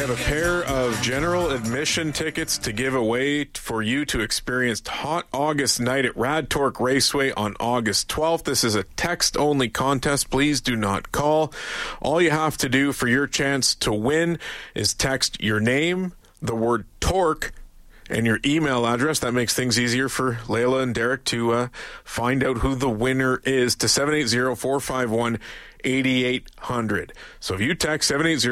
have a pair of general admission tickets to give away for you to experience Hot August Night at Rad Torque Raceway on August 12th. This is a text-only contest. Please do not call. All you have to do for your chance to win is text your name, the word torque, and your email address. That makes things easier for Layla and Derek to find out who the winner is to 780-451-8800. So if you text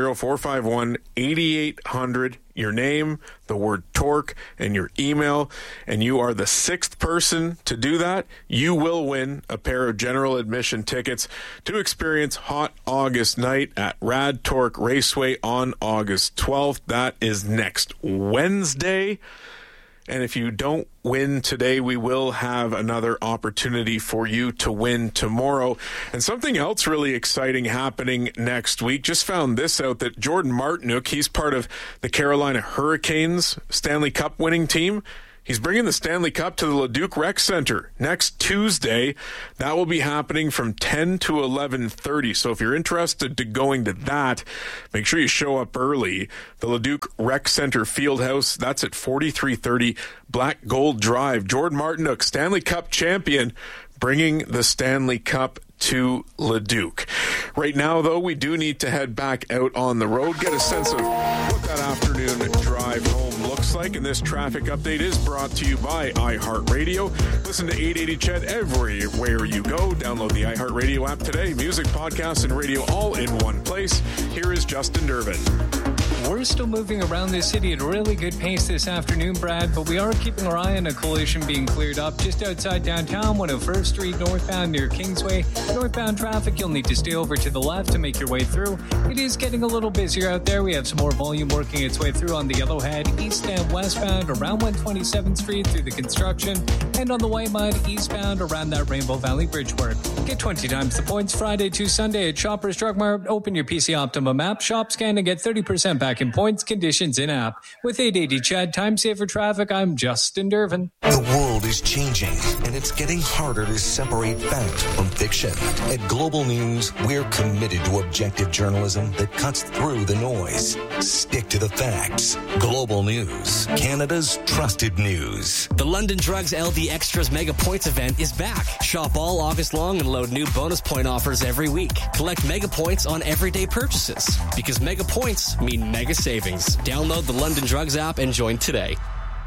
780-451-8800, your name, the word torque, and your email, and you are the sixth person to do that, you will win a pair of general admission tickets to experience Hot August Night at Rad Torque Raceway on August 12th. That is next Wednesday. And if you don't win today, we will have another opportunity for you to win tomorrow. And something else really exciting happening next week. Just found this out that Jordan Martinook, he's part of the Carolina Hurricanes Stanley Cup winning team. He's bringing the Stanley Cup to the Leduc Rec Center next Tuesday. That will be happening from 10 to 11:30. So if you're interested to going to that, make sure you show up early. The Leduc Rec Center Fieldhouse, that's at 4330 Black Gold Drive. Jordan Martinook, Stanley Cup champion, bringing the Stanley Cup to Leduc. Right now, though, we do need to head back out on the road, get a sense of what that afternoon drive home looks like. And this traffic update is brought to you by iHeartRadio. Listen to 880 Ched everywhere you go. Download the iHeartRadio app today. Music, podcasts, and radio all in one place. Here is Justin Durbin. We're still moving around this city at a really good pace this afternoon, Brad, but we are keeping our eye on a collision being cleared up just outside downtown, 101st Street, northbound near Kingsway. Northbound traffic, you'll need to stay over to the left to make your way through. It is getting a little busier out there. We have some more volume working its way through on the Yellowhead, east and westbound around 127th Street through the construction, and on the Whitemud, eastbound around that Rainbow Valley Bridge work. Get 20 times the points Friday to Sunday at Shoppers Drug Mart. Open your PC Optimum app, shop, scan, and get 30% back in points, conditions in app. With 880 Chad, time saver traffic, I'm Justin Durbin. The world is changing, and it's getting harder to separate fact from fiction. At Global News, we're committed to objective journalism that cuts through the noise. Stick to the facts. Global News, Canada's trusted news. The London Drugs LD Extras Mega Points event is back. Shop all August long and load new bonus point offers every week. Collect mega points on everyday purchases, because mega points mean mega savings. Download the London Drugs app and join today.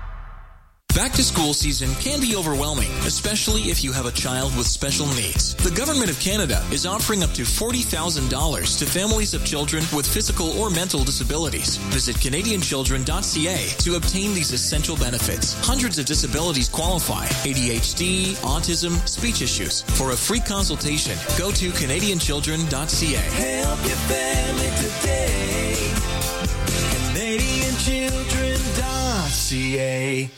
Back to school season can be overwhelming, especially if you have a child with special needs. The Government of Canada is offering up to $40,000 to families of children with physical or mental disabilities. Visit CanadianChildren.ca to obtain these essential benefits. Hundreds of disabilities qualify: ADHD, autism, speech issues. For a free consultation, go to CanadianChildren.ca. Help your family today. CanadianChildren.ca.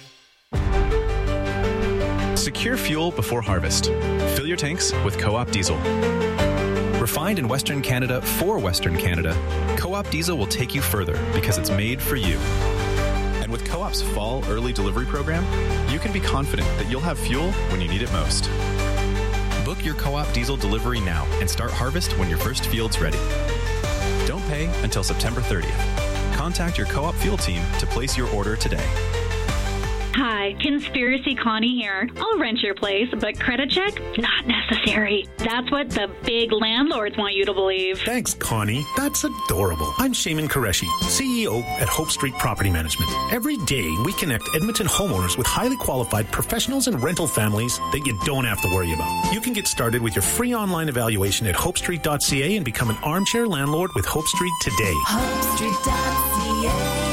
Secure fuel before harvest. Fill your tanks with Co-op Diesel. Refined in Western Canada for Western Canada, Co-op Diesel will take you further because it's made for you. And with Co-op's fall early delivery program, you can be confident that you'll have fuel when you need it most. Book your Co-op Diesel delivery now and start harvest when your first field's ready. Don't pay until September 30th. Contact your Co-op fuel team to place your order today. Hi, Conspiracy Connie here. I'll rent your place, but credit check? Not necessary. That's what the big landlords want you to believe. Thanks, Connie. That's adorable. I'm Shaman Qureshi, CEO at Hope Street Property Management. Every day, we connect Edmonton homeowners with highly qualified professionals and rental families that you don't have to worry about. You can get started with your free online evaluation at hopestreet.ca and become an armchair landlord with Hope Street today. HopeStreet.ca.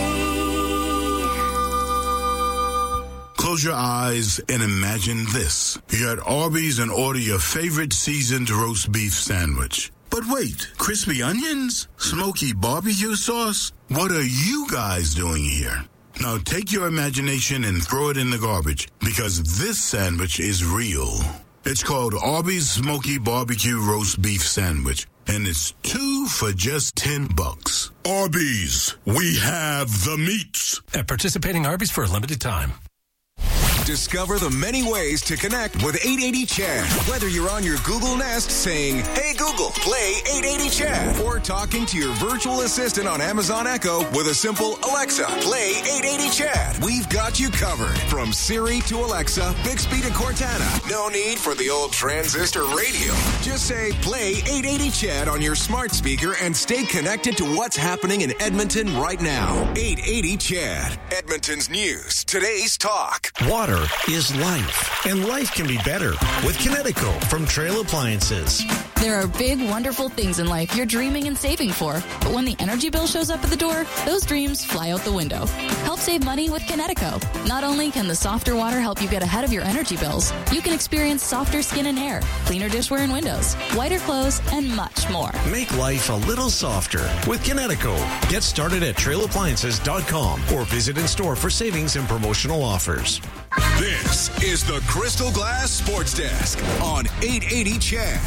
Close your eyes and imagine this. You're at Arby's and order your favorite seasoned roast beef sandwich. But wait, crispy onions? Smoky barbecue sauce? What are you guys doing here? Now take your imagination and throw it in the garbage, because this sandwich is real. It's called Arby's Smoky Barbecue Roast Beef Sandwich, and it's 2 for just $10. Arby's, we have the meats. At participating Arby's for a limited time. Discover the many ways to connect with 880 Chad. Whether you're on your Google Nest saying, "Hey Google, play 880 Chad," or talking to your virtual assistant on Amazon Echo with a simple "Alexa, play 880 Chad." We've got you covered. From Siri to Alexa, Bixby to Cortana. No need for the old transistor radio. Just say, "Play 880 Chad" on your smart speaker and stay connected to what's happening in Edmonton right now. 880 Chad. Edmonton's news. Today's talk. Water is life, and life can be better with Kinetico from Trail Appliances. There are big, wonderful things in life you're dreaming and saving for, but when the energy bill shows up at the door, those dreams fly out the window. Help save money with Kinetico. Not only can the softer water help you get ahead of your energy bills, you can experience softer skin and hair, cleaner dishware and windows, whiter clothes, and much more. Make life a little softer with Kinetico. Get started at trailappliances.com or visit in store for savings and promotional offers. This is the Crystal Glass Sports Desk on 880 Chad.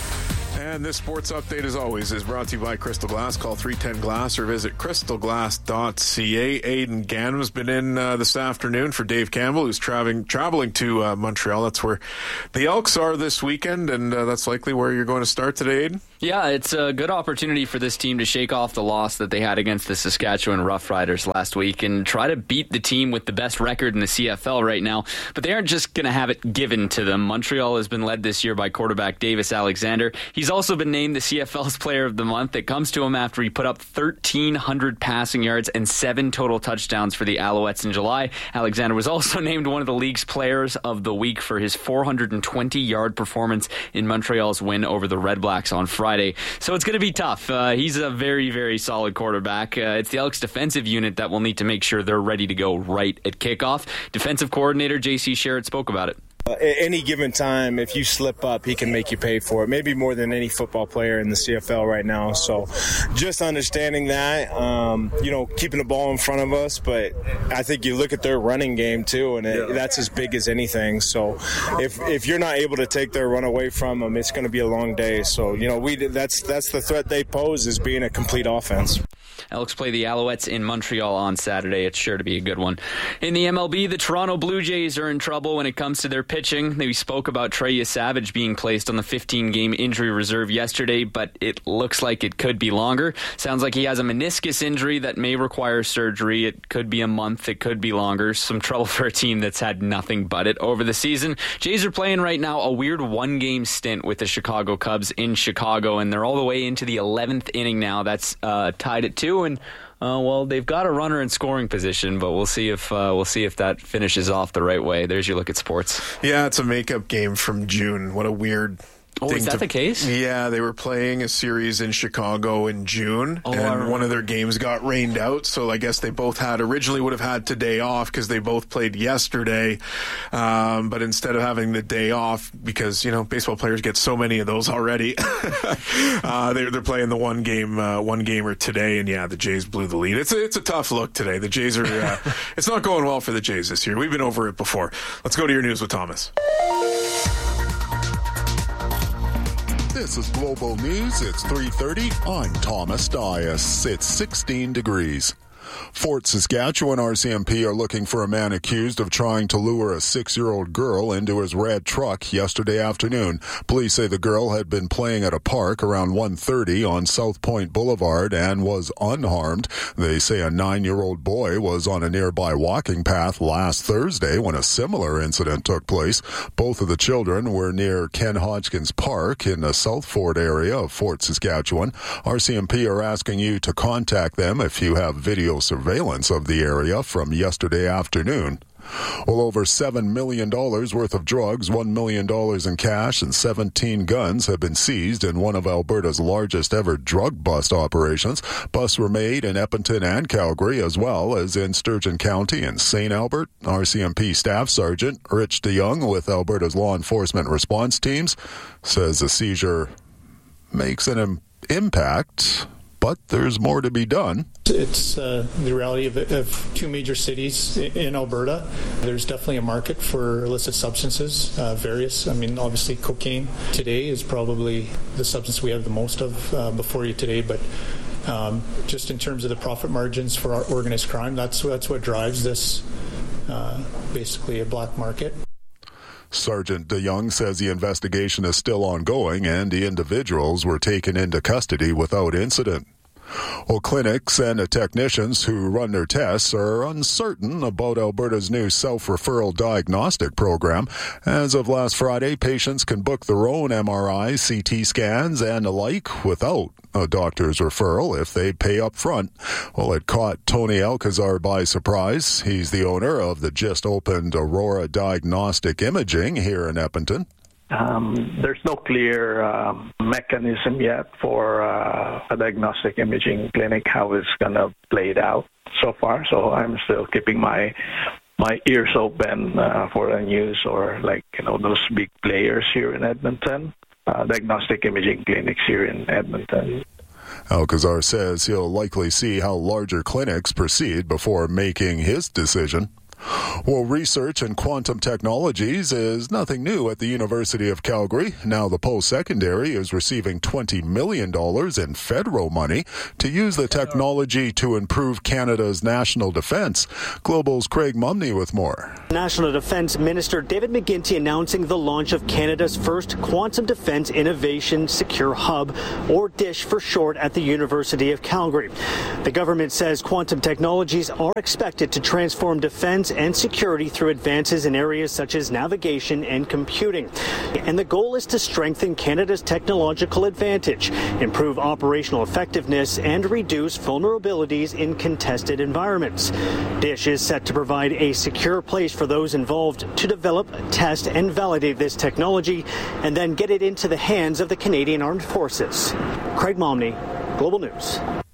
And this sports update, as always, is brought to you by Crystal Glass. Call 310-GLASS or visit crystalglass.ca. Aidan Gannam's been in this afternoon for Dave Campbell, who's traveling to Montreal. That's where the Elks are this weekend, and that's likely where you're going to start today, Aidan? Yeah, it's a good opportunity for this team to shake off the loss that they had against the Saskatchewan Roughriders last week and try to beat the team with the best record in the CFL right now. But they aren't just going to have it given to them. Montreal has been led this year by quarterback Davis Alexander. He's also been named the CFL's Player of the Month. It comes to him after he put up 1,300 passing yards and 7 total touchdowns for the Alouettes in July. Alexander was also named one of the league's Players of the Week for his 420-yard performance in Montreal's win over the Red Blacks on Friday. So it's going to be tough. He's a very, very solid quarterback. It's the Elks defensive unit that will need to make sure they're ready to go right at kickoff. Defensive coordinator J.C. Sherritt spoke about it. At any given time, if you slip up, he can make you pay for it, maybe more than any football player in the CFL right now. So just understanding that, keeping the ball in front of us. But I think you look at their running game, too, and that's as big as anything. So if you're not able to take their run away from them, it's going to be a long day. So, that's the threat they pose, is being a complete offense. Elks play the Alouettes in Montreal on Saturday. It's sure to be a good one. In the MLB, the Toronto Blue Jays are in trouble when it comes to their pitching. We spoke about Trey Savage being placed on the 15-game injury reserve yesterday, but it looks like it could be longer. Sounds like he has a meniscus injury that may require surgery. It could be a month. It could be longer. Some trouble for a team that's had nothing but it over the season. Jays are playing right now a weird one-game stint with the Chicago Cubs in Chicago, and they're all the way into the 11th inning now. That's tied at 2. And they've got a runner in scoring position, but we'll see if that finishes off the right way. There's your look at sports. Yeah, it's a makeup game from June. What a weird. Oh, is that the case? Yeah, they were playing a series in Chicago in June, and one of their games got rained out. So I guess they both originally would have had today off because they both played yesterday. But instead of having the day off, because baseball players get so many of those already, they're playing the one gamer today. And yeah, the Jays blew the lead. It's a tough look today. The Jays are. It's not going well for the Jays this year. We've been over it before. Let's go to your news with Thomas. This is Global News. It's 3:30. I'm Thomas Dias. It's 16 degrees. Fort Saskatchewan RCMP are looking for a man accused of trying to lure a 6-year-old girl into his red truck yesterday afternoon. Police say the girl had been playing at a park around 1:30 on South Point Boulevard and was unharmed. They say a 9-year-old boy was on a nearby walking path last Thursday when a similar incident took place. Both of the children were near Ken Hodgkins Park in the South Fort area of Fort Saskatchewan. RCMP are asking you to contact them if you have video surveillance of the area from yesterday afternoon. Well, over $7 million worth of drugs, $1 million in cash, and 17 guns have been seized in one of Alberta's largest ever drug bust operations. Busts were made in Edmonton and Calgary, as well as in Sturgeon County and St. Albert. RCMP Staff Sergeant Rich DeYoung with Alberta's law enforcement response teams says the seizure makes an impact, but there's more to be done. It's the reality of two major cities in Alberta. There's definitely a market for illicit substances, various. Obviously cocaine today is probably the substance we have the most of before you today, but just in terms of the profit margins for our organized crime, that's what drives this basically a black market. Sergeant DeYoung says the investigation is still ongoing and the individuals were taken into custody without incident. Clinics and the technicians who run their tests are uncertain about Alberta's new self-referral diagnostic program. As of last Friday, patients can book their own MRIs, CT scans, and the like without a doctor's referral if they pay up front. Well, it caught Tony Alcazar by surprise. He's the owner of the just-opened Aurora Diagnostic Imaging here in Edmonton. There's no clear mechanism yet for a diagnostic imaging clinic, how it's going to play it out so far. So I'm still keeping my ears open for the news or those big players here in Edmonton, diagnostic imaging clinics here in Edmonton. Alcazar says he'll likely see how larger clinics proceed before making his decision. Well, research in quantum technologies is nothing new at the University of Calgary. Now the post-secondary is receiving $20 million in federal money to use the technology to improve Canada's national defense. Global's Craig Mumney with more. National Defense Minister David McGuinty announcing the launch of Canada's first Quantum Defense Innovation Secure Hub, or DISH for short, at the University of Calgary. The government says quantum technologies are expected to transform defense and security through advances in areas such as navigation and computing. And the goal is to strengthen Canada's technological advantage, improve operational effectiveness, and reduce vulnerabilities in contested environments. DISH is set to provide a secure place for those involved to develop, test, and validate this technology, and then get it into the hands of the Canadian Armed Forces. Craig Momney, Global News.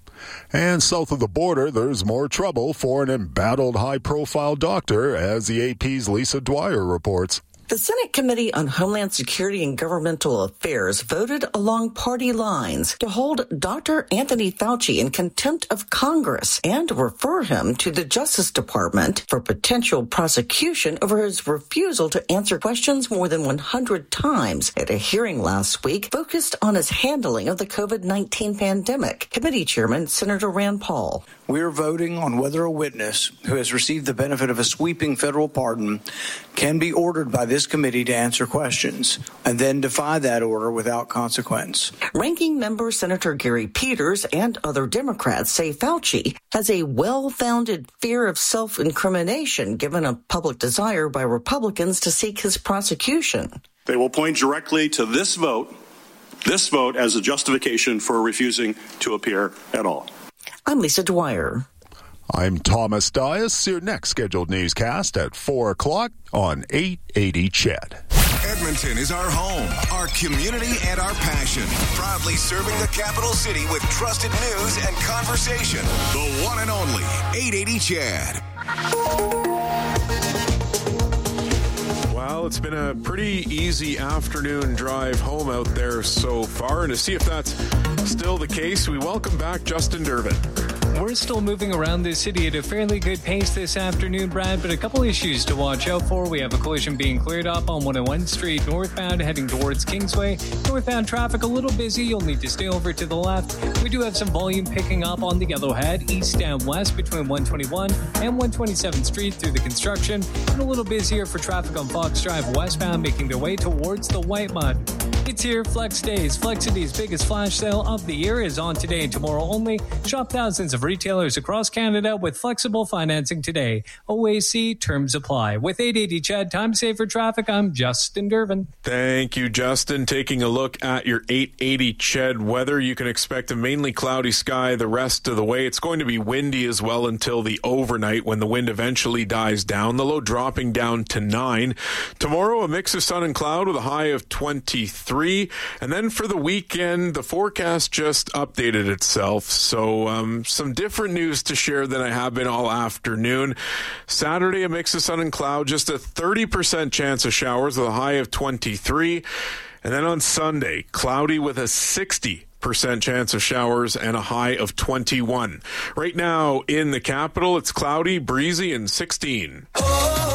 And south of the border, there's more trouble for an embattled high-profile doctor, as the AP's Lisa Dwyer reports. The Senate Committee on Homeland Security and Governmental Affairs voted along party lines to hold Dr. Anthony Fauci in contempt of Congress and refer him to the Justice Department for potential prosecution over his refusal to answer questions more than 100 times at a hearing last week focused on his handling of the COVID-19 pandemic. Committee Chairman Senator Rand Paul. We are voting on whether a witness who has received the benefit of a sweeping federal pardon can be ordered by this committee to answer questions and then defy that order without consequence. Ranking member Senator Gary Peters and other Democrats say Fauci has a well-founded fear of self-incrimination given a public desire by Republicans to seek his prosecution. They will point directly to this vote as a justification for refusing to appear at all. I'm Lisa Dwyer. I'm Thomas Dias. Your next scheduled newscast at 4 o'clock on 880 CHED. Edmonton is our home, our community, and our passion. Proudly serving the capital city with trusted news and conversation. The one and only 880 CHED. Well, it's been a pretty easy afternoon drive home out there so far. And to see if that's still the case, we welcome back Justin Durbin. We're still moving around this city at a fairly good pace this afternoon, Brad, but a couple issues to watch out for. We have a collision being cleared up on 101 Street northbound heading towards Kingsway. Northbound traffic a little busy. You'll need to stay over to the left. We do have some volume picking up on the Yellowhead east and west between 121 and 127th Street through the construction, and a little busier for traffic on Fox Drive westbound making their way towards the White Mud. It's here, Flex Days. Flexity's biggest flash sale of the year is on today and tomorrow only. Shop thousands of retailers across Canada with flexible financing today. OAC terms apply. With 880 CHED, time to save for traffic, I'm Justin Durbin. Thank you, Justin. Taking a look at your 880 CHED weather, you can expect a mainly cloudy sky the rest of the way. It's going to be windy as well until the overnight when the wind eventually dies down. The low dropping down to 9. Tomorrow, a mix of sun and cloud with a high of 23. And then for the weekend, the forecast just updated itself. So some different news to share than I have been all afternoon. Saturday, a mix of sun and cloud, just a 30% chance of showers with a high of 23. And then on Sunday, cloudy with a 60% chance of showers and a high of 21. Right now in the capital, it's cloudy, breezy, and 16.